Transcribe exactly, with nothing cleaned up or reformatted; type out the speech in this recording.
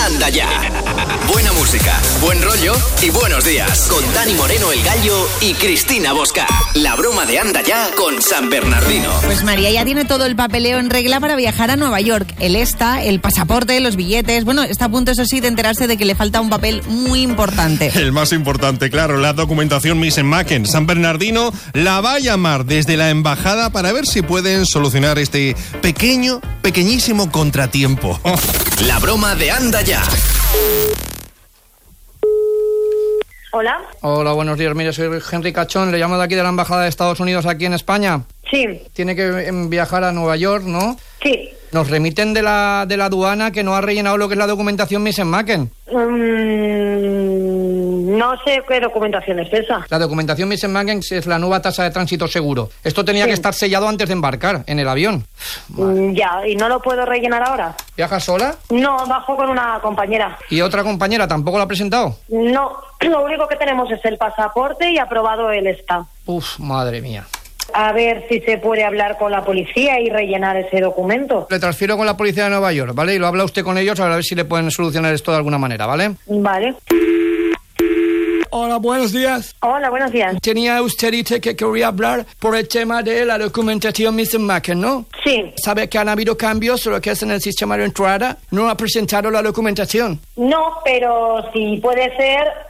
Anda Ya. Buena música, buen rollo y buenos días. Con Dani Moreno el Gallo y Cristina Bosca. La broma de Anda Ya con San Bernardino. Pues María ya tiene todo el papeleo en regla para viajar a Nueva York. El ESTA, el pasaporte, los billetes. Bueno, está a punto, eso sí, de enterarse de que le falta un papel muy importante. El más importante, claro, la documentación Misen-Macken. San Bernardino la va a llamar desde la embajada para ver si pueden solucionar este pequeño, pequeñísimo contratiempo. La broma de Anda Ya. Hola. Hola, buenos días. Mire, soy Henry Cachón, le llamo de aquí de la Embajada de Estados Unidos aquí en España. Sí. Tiene que viajar a Nueva York, ¿no? Sí. Nos remiten de la de la aduana que no ha rellenado lo que es la documentación Misen-Macken. Mm, no sé qué documentación es esa. La documentación Misen-Macken es la nueva tasa de tránsito seguro. Esto tenía Sí. que estar sellado antes de embarcar en el avión. Mm, ya, ¿y no lo puedo rellenar ahora? ¿Viajas sola? No, bajo con una compañera. ¿Y otra compañera tampoco la ha presentado? No, lo único que tenemos es el pasaporte y aprobado el ESTA. Uf, madre mía. A ver si se puede hablar con la policía y rellenar ese documento. Le transfiero con la policía de Nueva York, ¿vale? Y lo habla usted con ellos a ver si le pueden solucionar esto de alguna manera, ¿vale? Vale. Hola, buenos días. Hola, buenos días. Tenía usted dicho que quería hablar por el tema de la documentación Misen-Macken, ¿no? Sí. ¿Sabe que han habido cambios en lo que es en el sistema de entrada? No ha presentado la documentación. No, pero si puede ser,